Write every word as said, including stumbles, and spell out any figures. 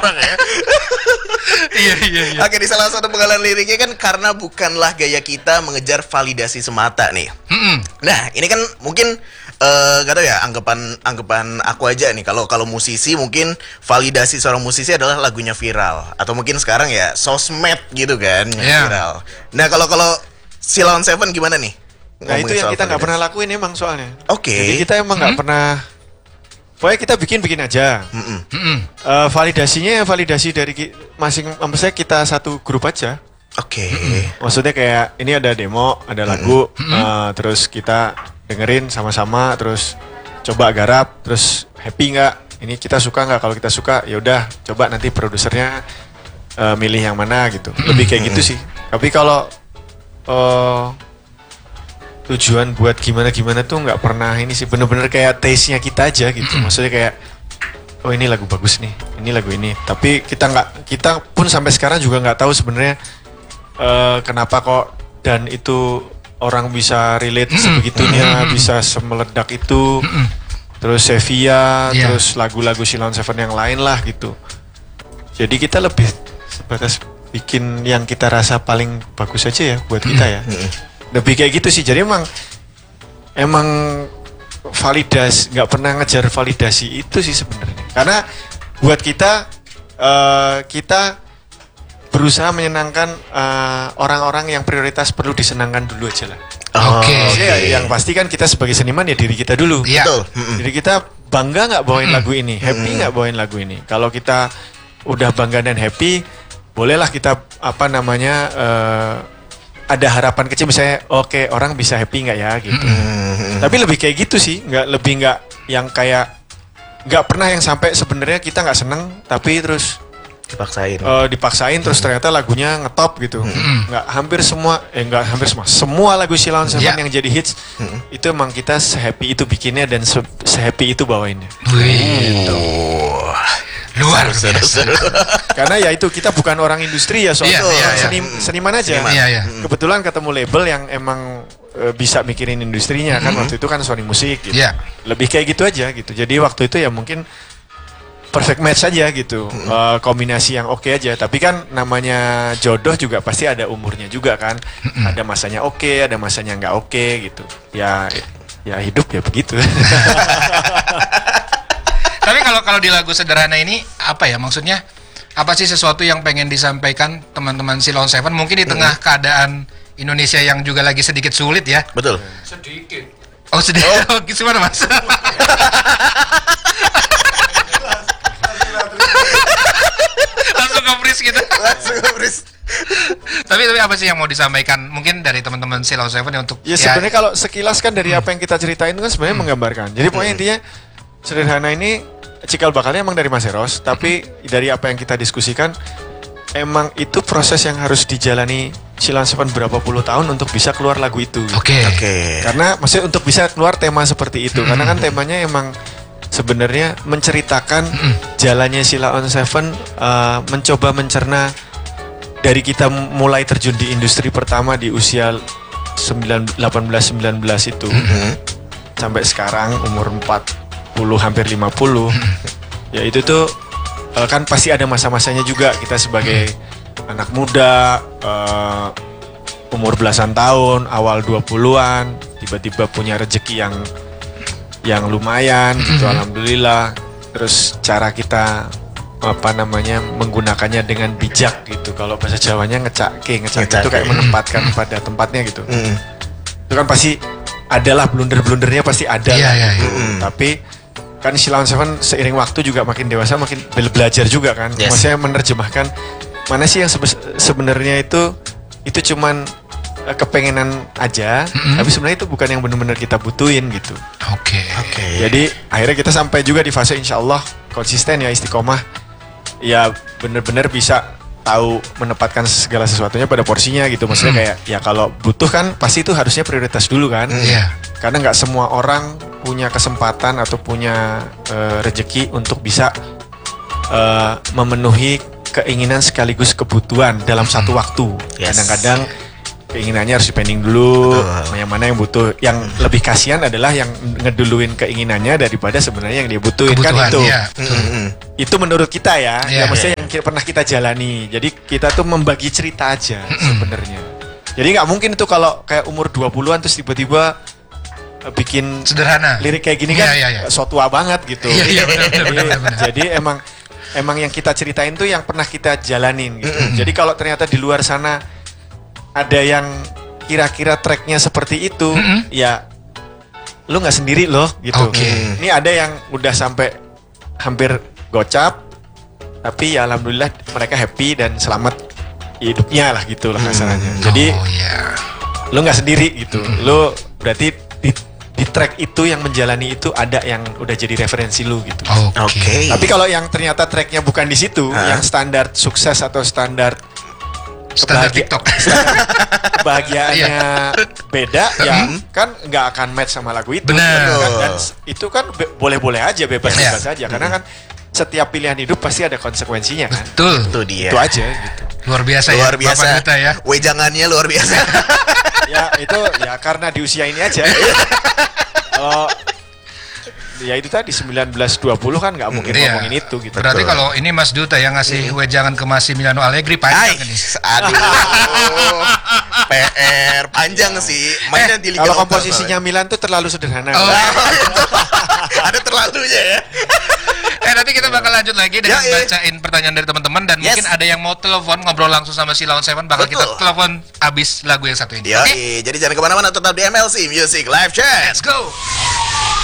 orang ya. Iya iya iya. Oke, di salah satu penggalan liriknya kan karena bukanlah gaya kita mengejar validasi semata nih. Mm-mm. Nah, ini kan mungkin eh gak tau ya, anggapan anggapan aku aja nih, kalau kalau musisi mungkin validasi seorang musisi adalah lagunya viral atau mungkin sekarang ya sosmed gitu kan yang Yeah. viral. Nah, kalau kalau Sheila on Seven gimana nih? Nah itu Ngomongin yang soal kita nggak validasi. pernah lakuin emang soalnya. Oke. Jadi kita emang nggak Hmm. pernah. Pokoknya kita bikin-bikin aja. Mm-mm. Mm-mm. Eh, validasinya ya validasi dari ki- masing, maksudnya kita satu grup aja. Oke. Maksudnya kayak ini ada demo, ada lagu, eh, terus kita dengerin sama-sama, terus coba garap, terus happy nggak? Ini kita suka nggak? Kalau kita suka, ya udah coba nanti produsernya eh, milih yang mana gitu. Lebih kayak gitu sih. Tapi kalau eh, tujuan buat gimana-gimana tuh nggak pernah ini sih, bener-bener kayak taste-nya kita aja gitu. Maksudnya kayak oh ini lagu bagus nih, ini lagu ini. Tapi kita nggak, kita pun sampai sekarang juga nggak tahu sebenarnya eh, kenapa kok dan itu orang bisa relate sebegitunya, bisa semeledak itu. Terus Sevilla, Iya. terus lagu-lagu Sheila on Seven yang lain lah gitu. Jadi kita lebih sebatas bikin yang kita rasa paling bagus aja ya buat kita ya. Lebih kayak gitu sih. Jadi emang emang validasi, nggak pernah ngejar validasi itu sih sebenarnya. Karena buat kita eh, kita berusaha menyenangkan eh, orang-orang yang prioritas perlu disenangkan dulu aja lah. Oke. Maksudnya ya, yang pasti kan kita sebagai seniman ya diri kita dulu. Iya. Betul. Mm-mm. Jadi kita bangga nggak bawain lagu ini, happy nggak bawain lagu ini. Kalau kita udah bangga dan happy, bolehlah kita apa namanya eh, ada harapan kecil misalnya, oke orang bisa happy nggak ya gitu. Tapi lebih kayak gitu sih, nggak lebih nggak yang kayak nggak pernah yang sampai sebenarnya kita nggak seneng, tapi terus Dipaksain. eh, dipaksain terus ternyata lagunya ngetop gitu. Nggak hampir semua, eh nggak hampir semua, semua lagu Sheila on Seven Yeah. yang jadi hits itu emang kita sehappy itu bikinnya dan se- sehappy itu bawainnya. Wih, luar Seru, biasa. seru. Karena ya itu kita bukan orang industri ya, soalnya Iya, iya, iya. seni- seniman aja. Seniman. Iya, iya. Kebetulan ketemu label yang emang eh, bisa mikirin industrinya kan, waktu itu kan Sony Music gitu. Iya. Lebih kayak gitu aja gitu. Jadi waktu itu ya mungkin perfect match aja gitu. Eh, kombinasi yang oke aja. Tapi kan namanya jodoh juga pasti ada umurnya juga kan. Ada masanya oke, ada masanya nggak oke gitu. Ya ya hidup ya begitu. Tapi kalau kalau di lagu sederhana ini apa ya maksudnya? Apa sih sesuatu yang pengen disampaikan teman-teman Sheila on Seven mungkin di tengah keadaan Indonesia yang juga lagi sedikit sulit ya? Betul. Sedikit. Oh sedikit. Oh, gimana mas? Langsung nge-freeze gitu. Langsung nge-freeze. tapi tapi apa sih yang mau disampaikan mungkin dari teman-teman Sheila on Seven ya untuk Ya sebenarnya kalau sekilas kan dari apa yang kita ceritain itu kan sebenarnya menggambarkan. Jadi pokoknya intinya sederhana ini cikal bakalnya emang dari Mas Eros, tapi dari apa yang kita diskusikan emang itu proses yang harus dijalani Sheila on Seven berapa puluh tahun untuk bisa keluar lagu itu. Oke. Oke. Karena maksudnya untuk bisa keluar tema seperti itu, karena kan temanya emang sebenarnya menceritakan jalannya Sheila on Seven, uh, mencoba mencerna dari kita mulai terjun di industri pertama di usia sembilan, delapan belas sembilan belas itu sampai sekarang umur empat puluh hampir lima puluh. Ya itu tuh uh, kan pasti ada masa-masanya juga kita sebagai anak muda, uh, umur belasan tahun, awal dua puluhan, tiba-tiba punya rezeki yang yang lumayan gitu, alhamdulillah. Terus cara kita apa namanya menggunakannya dengan bijak gitu. Kalau bahasa Jawanya ngecake, ngecake itu Ngecake. kayak menempatkan pada tempatnya gitu. Mm. Itu kan pasti adalah blunder-blundernya pasti ada. Iya, lah, iya, gitu. iya. Tapi kan Sheila on Seven seiring waktu juga makin dewasa makin bel- belajar juga kan. Yes. Maksudnya menerjemahkan mana sih yang sebe- sebenarnya itu itu cuman eh, kepengenan aja, tapi sebenarnya itu bukan yang benar-benar kita butuhin gitu. Oke. Oke. Jadi akhirnya kita sampai juga di fase insya Allah konsisten ya, istiqomah. Ya benar-benar bisa tahu menempatkan segala sesuatunya pada porsinya gitu. Maksudnya kayak ya kalau butuh kan pasti itu harusnya prioritas dulu kan. Iya. Karena nggak semua orang punya kesempatan atau punya eh, rezeki untuk bisa eh, memenuhi keinginan sekaligus kebutuhan dalam satu waktu. Yes. Kadang-kadang keinginannya harus dipending dulu, Betul. yang mana yang butuh. Yang lebih kasihan adalah yang ngeduluin keinginannya daripada sebenarnya yang dia butuhin kan Kebutuhan, itu. iya. Mm-mm. Itu menurut kita ya. Iya. Ya maksudnya yang ki- pernah kita jalani. Jadi kita tuh membagi cerita aja sebenarnya. Jadi nggak mungkin itu kalau kayak umur dua puluhan terus tiba-tiba eh, bikin Sederhana. lirik kayak gini Iya, kan iya, iya. so tua banget gitu. Iya, iya, benar, benar, Jadi- benar, benar. Jadi emang emang yang kita ceritain tuh yang pernah kita jalanin gitu. Jadi kalau ternyata di luar sana ada yang kira-kira tracknya seperti itu, Mm-mm. ya lu nggak sendiri loh gitu. Oke. Ini ada yang udah sampai hampir gocap, tapi ya alhamdulillah mereka happy dan selamat hidupnya lah gitu lah kasarannya. Jadi Oh iya. lu nggak sendiri gitu. Lu berarti di, di track itu yang menjalani itu ada yang udah jadi referensi lu gitu. Oke. Oke. Tapi kalau yang ternyata tracknya bukan di situ, Hah? yang standar sukses atau standar Standar kebahagia- TikTok. standar kebahagiaannya beda, ya Hmm. kan nggak akan match sama lagu itu. Benar. Kan, dan itu kan be- boleh-boleh aja, bebas-bebas Iya. aja. Karena kan setiap pilihan hidup pasti ada konsekuensinya kan. Betul. Itu dia. Itu aja gitu. Luar biasa Luar ya. biasa. Bapak Duta ya. Wejangannya luar biasa. Ya itu ya karena di usia ini aja. Oh, ya itu tadi sembilan belas dua puluh kan nggak mungkin Iya. ngomongin itu gitu. Berarti Betul. kalau ini Mas Duta yang ngasih wejangan ke Massimiliano Allegri panjang ini. Ais, aduh. P R panjang sih. Mainnya di Liga Kalau Lokal komposisinya Milan tuh terlalu sederhana. Oh. soalnya. Ada terlalunya ya. Eh nanti kita bakal lanjut lagi dengan Ya, eh. bacain pertanyaan dari teman-teman dan Yes. mungkin ada yang mau telepon ngobrol langsung sama si Lawan Seven bakal Betul. kita telepon abis lagu yang satu ini. Yo, Oke? jadi jangan kemana-mana, tetap di M L C Music Live Chat. Let's go.